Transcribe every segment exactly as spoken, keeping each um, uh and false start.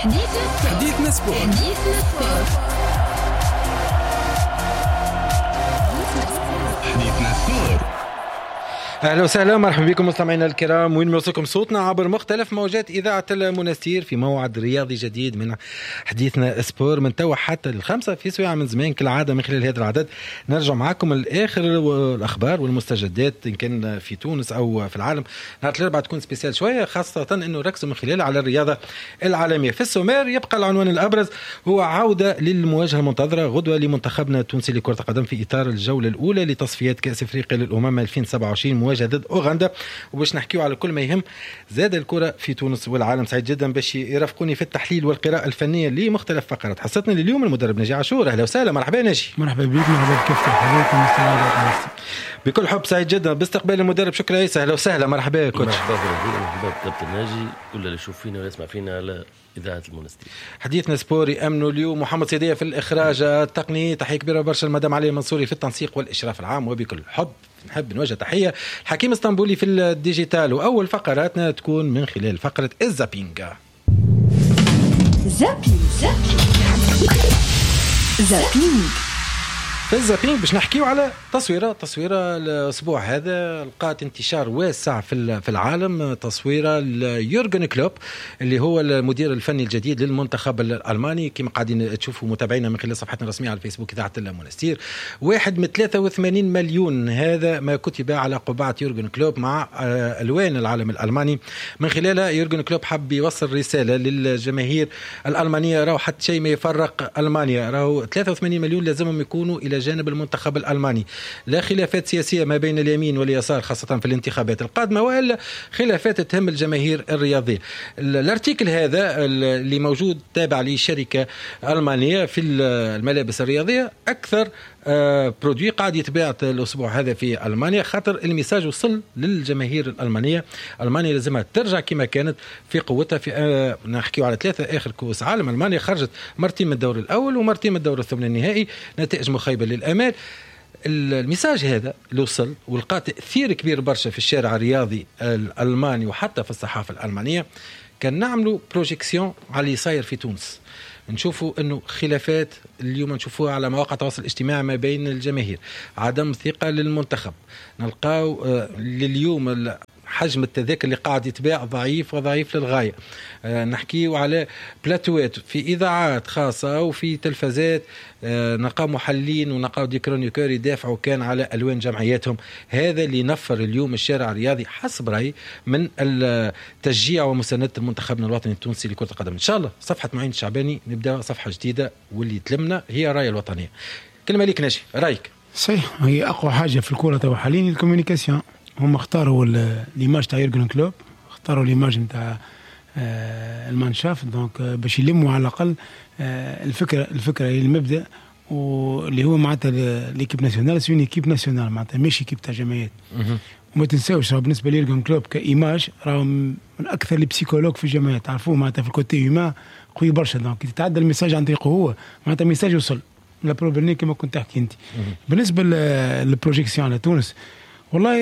حديثنا سبورت. حديثنا سبورت. حديثنا سبورت. أهلا وسهلا مرحبا بكم مستمعينا الكرام، وين يوصلكم صوتنا عبر مختلف موجات إذاعة المنستير في موعد رياضي جديد من حديثنا سبور من توا حتى الخمسة في سواع من زمان كالعادة. من خلال هذا العدد نرجع معكم الآخر الأخبار والمستجدات إن كان في تونس أو في العالم. نهار الأربعاء تكون سبيسيال شوية، خاصة أنه ركزوا من خلال على الرياضة العالمية. في السومير يبقى العنوان الأبرز هو عودة للمواجهة المنتظرة غدوة لمنتخبنا التونسي لكرة القدم في إطار الجولة الأولى لتصفيات كأس أفريقيا للأمم ألفين وسبعة وعشرين ضد أوغندا. وباش نحكيو على كل ما يهم زاد الكرة في تونس والعالم. سعيد جدا باش يرافقوني في التحليل والقراءة الفنية لمختلف فقرات حصتنا لليوم المدرب ناجي عاشور. أهلا وسهلا. مرحبا ناجي. مرحبا بك. مرحبا كيف حالكم؟ بكل حب. سعيد جدا باستقبال المدرب شكرا عيسى. أهلا وسهلا. مرحبا كوتش. مرحبا مرحبا كابتن ناجي، كل اللي يشوف فينا ويسمع فينا على إذاعة المنستير. حديثنا سبوري أمنوا اليوم محمد سيدية في الإخراج التقني، تحية كبيرة برشا المدام علي منصوري في التنسيق والإشراف العام، وبكل حب نحب نوجه تحية حكيم اسطنبولي في الديجيتال. وأول فقراتنا تكون من خلال فقرة الزابينج. زابينج زابينج في الزابينج باش نحكيو على تصويرة تصويرة الأسبوع هذا لقات انتشار واسع في في العالم. تصويرة ليورغن كلوب اللي هو المدير الفني الجديد للمنتخب الألماني، كما قاعدين تشوفوا متابعينا من خلال صفحتنا الرسمية على الفيسبوك إذاعة المنستير. واحد من ثلاثة وثمانين مليون، هذا ما كتب على قبعة يورغن كلوب مع ألوان العالم الألماني. من خلالها يورغن كلوب حب يوصل رسالة للجماهير الألمانية، راهو حتى شيء ما يفرق ألمانيا، راهو ثلاثة وثمانين مليون لازمهم يكونوا إلى جانب المنتخب الألماني. لا خلافات سياسية ما بين اليمين واليسار خاصة في الانتخابات القادمة، وإلا خلافات تهم الجماهير الرياضية. الارتيكل هذا اللي موجود تابع لشركة ألمانية في الملابس الرياضية، أكثر برودوي قاعد يتباع الأسبوع هذا في ألمانيا، خاطر الميساج وصل للجماهير الألمانية. ألمانيا لازمها ترجع كما كانت في قوتها. في نحكيو على ثلاثة آخر كؤوس عالم، ألمانيا خرجت مرتين من الدور الأول ومرتين من الدور الثمن النهائي، نتائج مخيبة للأمال. الميساج هذا اللي وصل ولقى تأثير كبير برشا في الشارع الرياضي الألماني وحتى في الصحافة الألمانية. كان نعملوا بروجيكسيون على اللي صاير في تونس، نشوفوا انه خلافات اليوم نشوفوها على مواقع التواصل الاجتماعي ما بين الجماهير، عدم ثقة للمنتخب، نلقاو لليوم حجم التذاكر اللي قاعد يتباع ضعيف وضعيف للغاية. أه نحكيه على بلاتوات في إذاعات خاصة وفي تلفزات، أه نلقاو محلين ونلقاو دي كرونيكور يدافعوا كان على ألوان جمعياتهم. هذا اللي نفر اليوم الشارع الرياضي حسب رأي من التشجيع ومساندة المنتخبنا الوطني التونسي لكرة القدم. إن شاء الله صفحة معين الشعباني نبدأ صفحة جديدة، واللي تلمنا هي الراية الوطنية. كلمة ليك ناشي، رأيك؟ صحيح، هي أقوى حاجة في الكرة تو حاليا الكوميونيكاسيون. هم اختاروا ليماج تاع يورغن كلوب، اختاروا ليماج نتاع المانشاف، دونك باش يلموا على الاقل الفكره الفكره المبدا، واللي هو معناتها ليكيب ناسيونال سوني كيب ناسيونال، معناتها ماشي كيب تاع جماعيات. وما تنساوش راه بالنسبه ليورغن كلوب كايماج راه من اكثر لي بسيكولوج في الجمعيات، تعرفوه معناتها في الكوتي هيوما قوي برشا. دونك يتعدى الميساج عن طريقه هو، معناتها الميساج يوصل لا بروبرني كما كنت تحكي انت. بالنسبه للبروجيكسيون لتونس، والله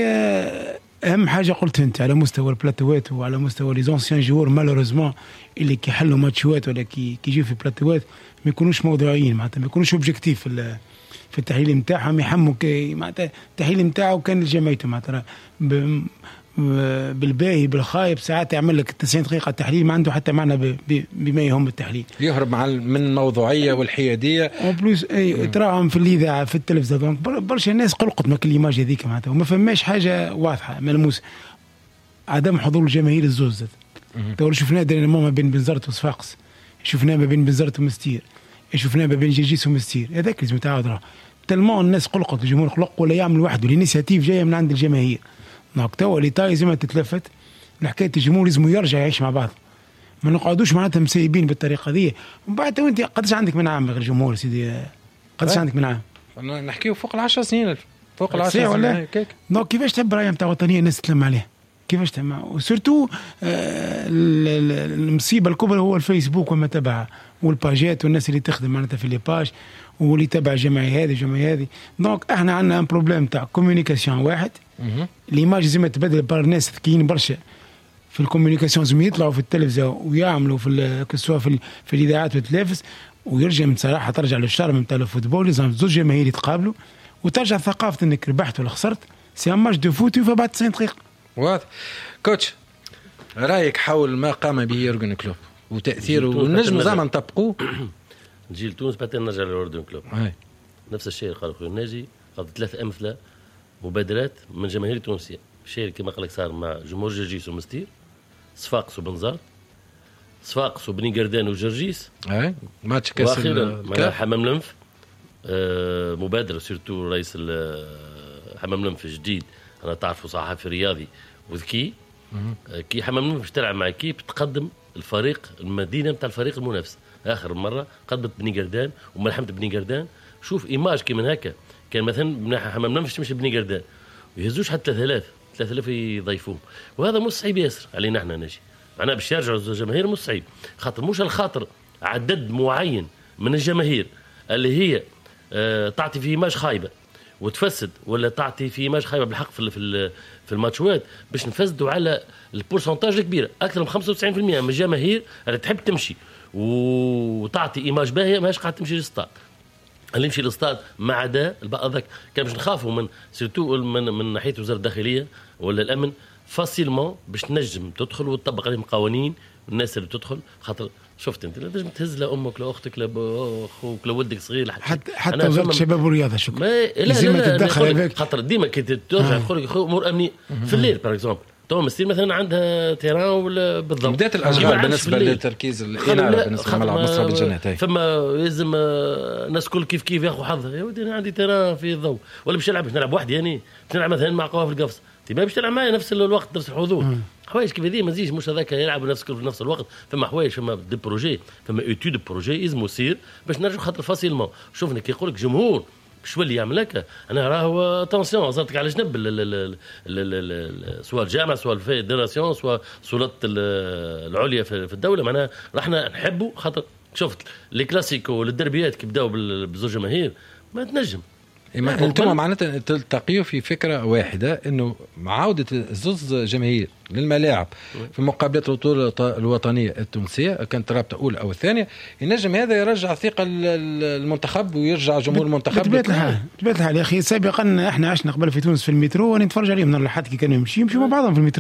اهم حاجه قلت انت على مستوى البلاتوات وعلى مستوى لي زونسيان جوور مالوريزمون اللي كيحلوا ماتشات ولا كي كيجيو في بلاتوات ما يكونوش موضوعيين، معناتها ما يكونوش اوبجيكتيف في في التحليل نتاعهم، يحموا معناتها التحليل نتاعو كان لجماعته، معناتها بالباهي بالخايب ساعات يعمل لك تسعين دقيقه تحليل ما عنده حتى معنى بما يهم التحليل، يهرب مع من الموضوعيه والحياديه. اون بلوس اي تراهم في الاذاعه في التلفزيون برشا الناس قلقت ما كل ايماج هذيك معناتها وما فماش حاجه واضحه ملموسه. عدم حضور الجماهير الزوز تو شفناه درينمون ما بين بنزرت وصفاقس، شفناه ما بين بنزرت ومستير، شفناه ما بين جيجيس ومستير، هذاك لازم تعاود راه تلمون الناس قلقت، الجمهور قلق ولا يعمل وحده، الانيشيتيف جايه من عند الجماهير. دونك توا لي تاي زي ما تتلفت لحكايه الجمهور لازم يرجع يعيش مع بعض، ما نقعدوش معناتها مسيبين بالطريقه دي. ومن بعد تو انت قداش عندك من عام غير الجمهور سيدي؟ قداش عندك من عام؟ نحكيو فوق العشر سنين، فوق العشر سنين ولا دونك كيفاش تحب رايه نتاع وطنيه الناس تتلم عليها؟ كيفاش تما وسورتو آه المصيبه الكبرى هو الفيسبوك وما تبعها والباجات والناس اللي تخدم معناتها في لي باج واللي تبع الجمعيه هذه الجمعيه هذه. دونك احنا عندنا ان بروبليم تاع كوميونيكاسيون واحد، ليماج لازم تبدل بار ناس ذكيين برشا في الكوميونيكاسيون زم يطلعوا في التلفزيون ويعملوا في كسوا في, في الاذاعات والتلفز، ويرجع من صراحه ترجع للشارع نتاع الفوتبول، لازم زوج جماهير يتقابلوا وترجع ثقافه انك ربحت ولا خسرت. سي ان ماتش دو فوت يوفى بعد تسعين دقيقه. واضح. كوتش رايك حول ما قام به يورجن كلوب وتاثيره، ونجم زعما نطبقوه؟ نجي لتونس بعدين نرجع ليورجن كلوب. هاي. نفس الشيء قال خويا الناجي، قال ثلاث امثله مبادرات من جماهير تونسيه. شيء كما قال لك صار مع جمهور جرجيس ومستير، صفاقس وبنزرت، صفاقس وبني قردان وجرجيس، اي ماتش كاس واخيرا حمام لنف. آه مبادره سيرتو رئيس حمام لنف جديد، انا تعرفوا صحفي رياضي وذكي. آه كي حمام لنف تلعب مع كيب تقدم الفريق المدينه نتاع الفريق المنافس. اخر مره قدمت بني قردان وملحمت بني قردان. شوف ايماج كي من هكا، كان مثلا بناحه حمام لنف تمشي بني قردان ويهزوش حتى ثلاثة آلاف ثلاثة آلاف يضيفوهم، وهذا مش صعيب ياسر علينا احنا نجي معناها باش يرجعوا الجماهير. مش صعيب خاطر مش الخاطر عدد معين من الجماهير اللي هي اه تعطي في ايماج خايبه وتفسد، ولا تعطي في ايماج خايبه بالحق في في في الماتشوات، باش نفسدوا على البورسنتاج الكبيره. اكثر من خمسة وتسعين بالمئة من الجماهير اللي تحب تمشي وتعطي ايماج باهيه ماهيش قاعده تمشي للستاد، اللي يمشي للستاد ما عدا البعض ذاك. كان باش نخافوا من سيرتو من من ناحيه وزاره الداخليه ولا الامن فاسيلمون باش تنجم تدخل وتطبق عليهم قوانين الناس اللي تدخل. خاطر شفت انت لازم تهز لا امك لا اختك لا اخوك لا ولدك صغير حتى حتى وزاره الشباب والرياضه شكرا لازم تتدخل. خاطر ديما كي ترجع تخرج امور امنيه في الليل باغ اكزومبل تو مستير مثلا عندها تيران ولا بالضبط بدات الاجواء بالنسبه للتركيز الاناره بالنسبه لملعب مصطفى الجنات. فما لازم الناس كل كيف كيف ياخذوا حظها. يا ودي انا عندي تيران في الضوء ولا باش نلعب باش نلعب وحدي يعني باش نلعب مثلا مع قوافل القفص تبقى باش تلعب معايا نفس الوقت نفس الحضور. حوايج كيف هذه ما تزيدش مش هذاك يلعب نفس في نفس الوقت. فما حوايج فما دي بروجي فما ايتود بروجي لازم يصير باش نرجعوا. خاطر فاسيلمون شوفنا كي يقول لك جمهور باش يولي يعمل هكا. انا راهو اتونسيون زرتك على جنب سواء الجامعه سواء الفيدراسيون سواء سلطه العليا في الدوله. معناها راحنا نحبوا خاطر شفت لي كلاسيكو والدربيات كي بداوا بزوج جماهير ما تنجم. انتم معناتها تلتقيوا في فكره واحده انه عوده الزوز جماهير للملاعب في المقابلات البطوله الوطنيه التونسيه كانت رابطه اولى او الثانيه ينجم هذا يرجع ثقه المنتخب ويرجع جمهور المنتخب. تبات الحال تبات الحال يا اخي. سابقا احنا عشنا قبل في تونس في المترو ونتفرج عليهم نهار الاحد كي كانوا يمشيوا يمشوا مع بعضهم في المترو.